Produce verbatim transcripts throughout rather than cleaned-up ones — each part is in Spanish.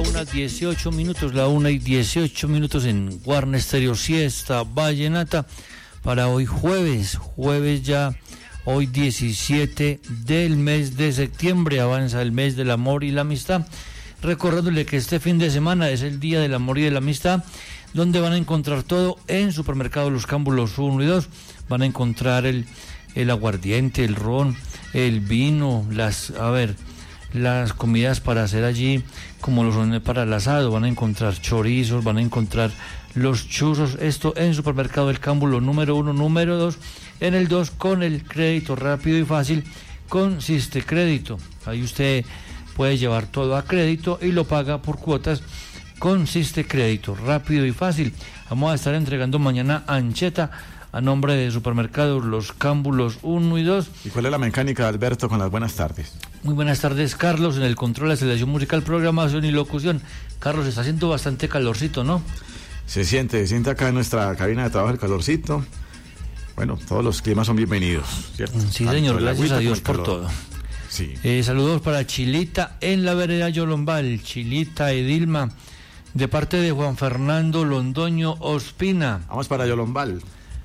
una dieciocho minutos, la una y dieciocho minutos en Warner Stereo Siesta Vallenata para hoy jueves, jueves ya, hoy diecisiete del mes de septiembre, avanza el mes del amor y la amistad, recordándole que este fin de semana es el Día del Amor y de la Amistad, donde van a encontrar todo en Supermercado Los Cámbulos uno y dos, van a encontrar el, el aguardiente, el ron, el vino, las, a ver, las comidas para hacer allí, como los son para el asado, van a encontrar chorizos, van a encontrar los churros, esto en Supermercado El Cámbulo número uno, número dos, en el dos con el crédito rápido y fácil con Siste Crédito. Ahí usted puede llevar todo a crédito y lo paga por cuotas con Siste Crédito, rápido y fácil. Vamos a estar entregando mañana ancheta a nombre de Supermercados Los Cámbulos uno y dos. ¿Y cuál es la mecánica de Alberto con las buenas tardes? Muy buenas tardes, Carlos, en el control de la selección musical, programación y locución. Carlos, está haciendo bastante calorcito, ¿no? Se siente, se siente acá en nuestra cabina de trabajo el calorcito. Bueno, todos los climas son bienvenidos, ¿cierto? Sí, señor, gracias a Dios por todo. Sí. Eh, saludos para Chilita en la vereda Yolombal, Chilita Edilma, de parte de Juan Fernando Londoño Ospina. Vamos para Yolombal.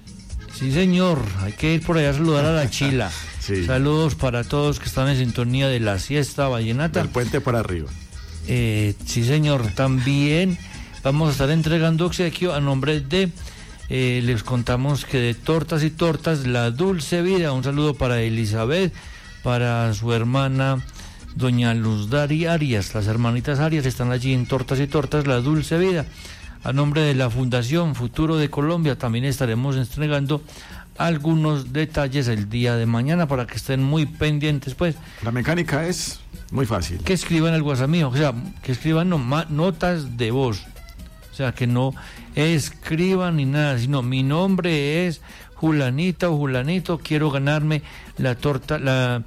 Sí, señor, hay que ir por allá a saludar a la Chila. Sí. Saludos para todos que están en sintonía de la siesta vallenata. Del puente para arriba. Eh, sí, señor, también vamos a estar entregando obsequio a nombre de, eh, les contamos que de Tortas y Tortas, La Dulce Vida. Un saludo para Elizabeth, para su hermana doña Luz Dari Arias. Las hermanitas Arias están allí en Tortas y Tortas, La Dulce Vida. A nombre de la Fundación Futuro de Colombia también estaremos entregando algunos detalles el día de mañana para que estén muy pendientes, pues. La mecánica es muy fácil. Que escriban al WhatsApp mío, o sea, que escriban no, ma, notas de voz. O sea, que no escriban ni nada, sino mi nombre es Julanita o Julanito, quiero ganarme la torta, la,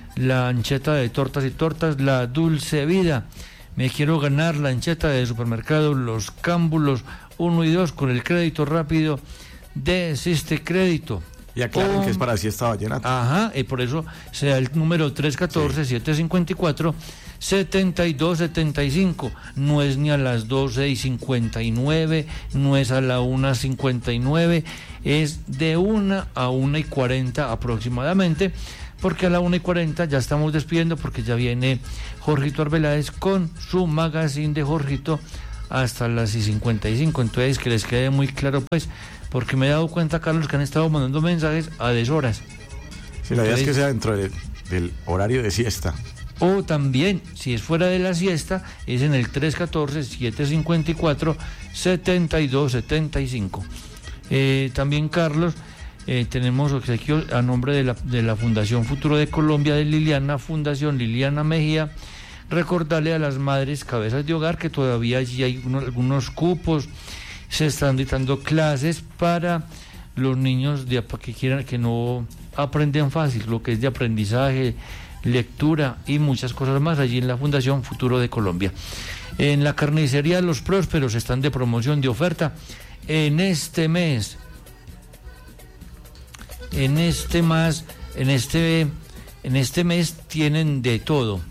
la ancheta de Tortas y Tortas, La Dulce Vida. Me quiero ganar la ancheta de Supermercado Los Cámbulos uno y dos con el crédito rápido de Siste Crédito. Y aclaren oh, que es para Siesta Vallenata. Ajá, y por eso sea el número tres uno cuatro, siete cinco cuatro, siete dos siete cinco. No es ni a las doce y cincuenta y nueve, no es a la una cincuenta y nueve, es de una a una y cuarenta aproximadamente, porque a la una y cuarenta ya estamos despidiendo, porque ya viene Jorgito Arbeláez con su magazine de Jorgito hasta las y cincuenta y cinco. Entonces, que les quede muy claro, pues, porque me he dado cuenta, Carlos, que han estado mandando mensajes a deshoras. Sí, la idea es que sea dentro de, del horario de siesta. O también, si es fuera de la siesta, es en el tres uno cuatro, siete cinco cuatro, siete dos siete cinco. Eh, también, Carlos, Eh, tenemos obsequio a nombre de la, de la Fundación Futuro de Colombia de Liliana, Fundación Liliana Mejía. Recordarle a las madres cabezas de hogar que todavía allí hay uno, algunos cupos, se están dictando clases para los niños de, que quieran, que no aprenden fácil, lo que es de aprendizaje, lectura y muchas cosas más allí en la Fundación Futuro de Colombia. En la carnicería Los Prósperos están de promoción, de oferta en este mes. En este más, en este, en este mes tienen de todo.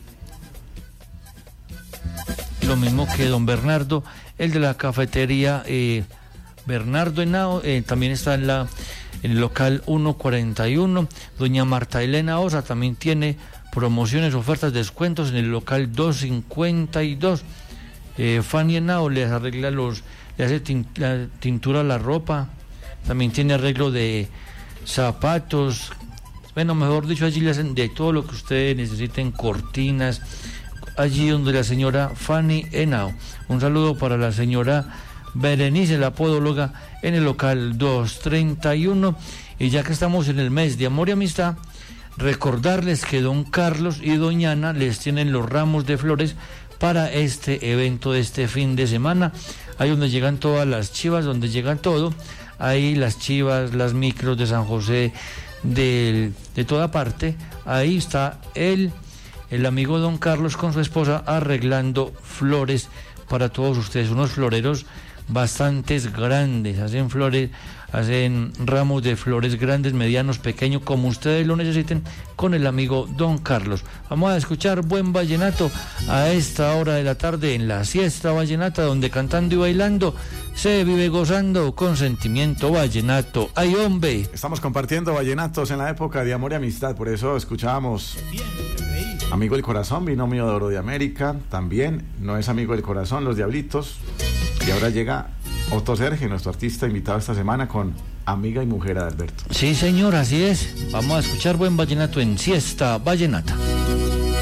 Lo mismo que don Bernardo, el de la cafetería eh, Bernardo Henao, eh, también está en la en el local ciento cuarenta y uno. Doña Marta Elena Osa también tiene promociones, ofertas, descuentos en el local doscientos cincuenta y dos. Eh, Fanny Henao les arregla los, le hace tint, la tintura a la ropa, también tiene arreglo de zapatos, bueno, mejor dicho, allí le hacen de todo lo que ustedes necesiten, cortinas, allí donde la señora Fanny Henao. Un saludo para la señora Berenice, la podóloga, en el local doscientos treinta y uno. Y ya que estamos en el mes de amor y amistad, recordarles que don Carlos y doña Ana les tienen los ramos de flores para este evento de este fin de semana, ahí donde llegan todas las chivas, donde llegan todo. Ahí las chivas, las micros de San José, de, de toda parte. Ahí está el, el amigo don Carlos con su esposa arreglando flores para todos ustedes. Unos floreros bastantes grandes, hacen flores, hacen ramos de flores grandes, medianos, pequeños, como ustedes lo necesiten, con el amigo Don Carlos. Vamos a escuchar buen vallenato a esta hora de la tarde en la siesta vallenata, donde cantando y bailando se vive gozando con sentimiento vallenato. ¡Ay, hombre! Estamos compartiendo vallenatos en la época de amor y amistad, por eso escuchábamos Amigo del Corazón, Binomio de Oro de América. También No es Amigo del Corazón, Los Diablitos. Y ahora llega Otto Serge, nuestro artista invitado esta semana, con Amiga y Mujer, Adalberto. Sí, señor, así es. Vamos a escuchar buen vallenato en Siesta Vallenata.